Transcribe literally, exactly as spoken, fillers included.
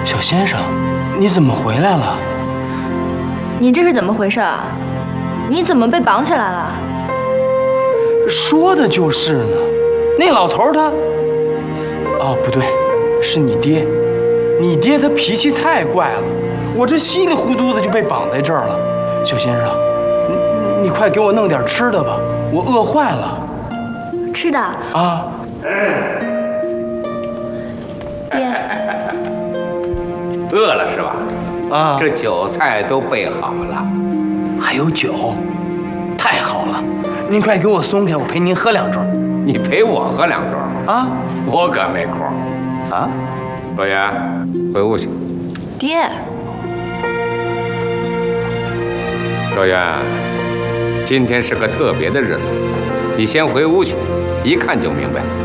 小先生，你怎么回来了？ 你这是怎么回事啊？你怎么被绑起来了？ 说的就是呢，那老头他……哦，不对，是你爹。你爹他脾气太怪了，我这稀里糊涂的就被绑在这儿了。小先生，你你快给我弄点吃的吧，我饿坏了。 吃的啊？ 爹， 饿了是吧？ 啊， 这酒菜都备好了， 还有酒，太好了！您快给我松开，我陪您喝两盅。 你陪我喝两盅啊？ 我可没空。 啊？ 老袁，回屋去。 爹。 老袁，今天是个特别的日子，你先回屋去，一看就明白。